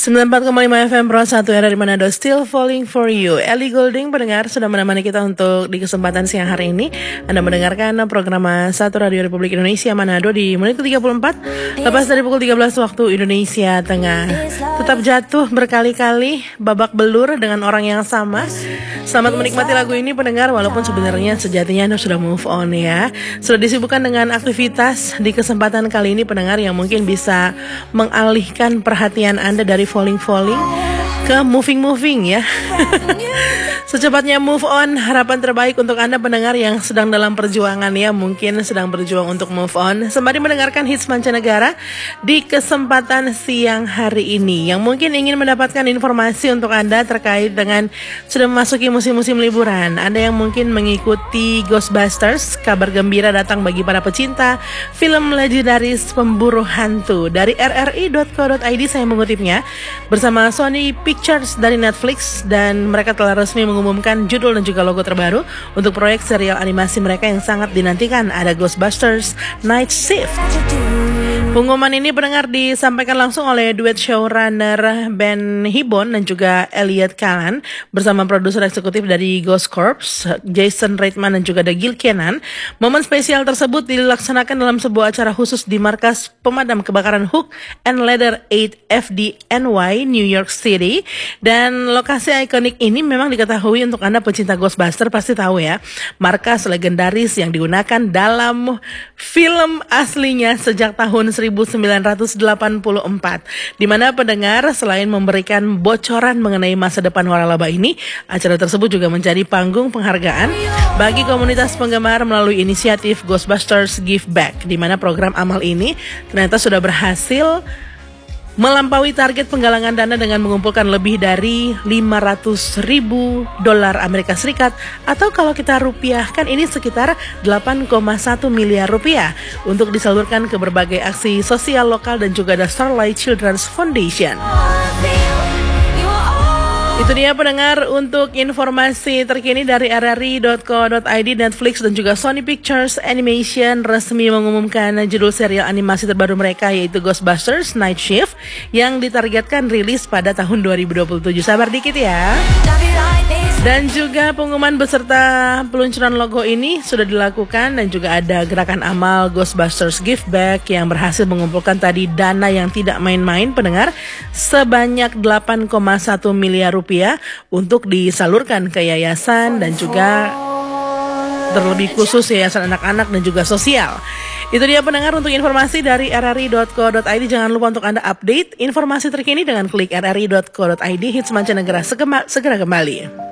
94,5 FM Pro 1 era di Manado, Still Falling For You. Ellie Goulding pendengar sudah menemani kita untuk di kesempatan siang hari ini. Anda mendengarkan program 1 Radio Republik Indonesia Manado di menit ke-34 lepas dari pukul 13 waktu Indonesia Tengah. Tetap jatuh berkali-kali, babak belur dengan orang yang sama. Selamat menikmati lagu ini pendengar, walaupun sebenarnya sejatinya Anda sudah move on ya. Sudah disibukkan dengan aktivitas. Di kesempatan kali ini pendengar yang mungkin bisa mengalihkan perhatian Anda dari falling ke moving ya. Secepatnya move on, harapan terbaik untuk Anda pendengar yang sedang dalam perjuangan ya, mungkin sedang berjuang untuk move on. Sembari mendengarkan hits mancanegara di kesempatan siang hari ini, yang mungkin ingin mendapatkan informasi untuk Anda terkait dengan sudah memasuki musim-musim liburan. Anda yang mungkin mengikuti Ghostbusters, kabar gembira datang bagi para pecinta film legendaris pemburu hantu. Dari rri.co.id saya mengutipnya bersama Sony Pictures dari Netflix, dan mereka telah resmi mengumumkan judul dan juga logo terbaru untuk proyek serial animasi mereka yang sangat dinantikan, ada Ghostbusters Night Shift. Pengumuman ini pendengar disampaikan langsung oleh duet showrunner Ben Hibbon dan juga Elliot Callan bersama produser eksekutif dari Ghost Corps, Jason Reitman dan juga Gil Kenan. Momen spesial tersebut dilaksanakan dalam sebuah acara khusus di markas pemadam kebakaran Hook and Ladder 8 FDNY, New York City. Dan lokasi ikonik ini memang diketahui untuk Anda pecinta Ghostbusters pasti tahu ya, markas legendaris yang digunakan dalam film aslinya sejak tahun 1984, di mana pendengar selain memberikan bocoran mengenai masa depan waralaba ini, acara tersebut juga menjadi panggung penghargaan bagi komunitas penggemar melalui inisiatif Ghostbusters Give Back, di mana program amal ini ternyata sudah berhasil melampaui target penggalangan dana dengan mengumpulkan lebih dari $500,000 Amerika Serikat, atau kalau kita rupiahkan ini sekitar 8,1 miliar rupiah untuk disalurkan ke berbagai aksi sosial lokal dan juga ada Starlight Children's Foundation. Itu dia pendengar untuk informasi terkini dari rri.co.id. Netflix dan juga Sony Pictures Animation resmi mengumumkan judul serial animasi terbaru mereka, yaitu Ghostbusters Night Shift, yang ditargetkan rilis pada tahun 2027. Sabar dikit ya. Dan juga pengumuman beserta peluncuran logo ini sudah dilakukan, dan juga ada gerakan amal Ghostbusters Give Back yang berhasil mengumpulkan tadi dana yang tidak main-main pendengar, sebanyak 8,1 miliar rupiah untuk disalurkan ke yayasan dan juga terlebih khusus yayasan anak-anak dan juga sosial. Itu dia pendengar untuk informasi dari rri.co.id. Jangan lupa untuk Anda update informasi terkini dengan klik rri.co.id. Hits mancanegara segera kembali.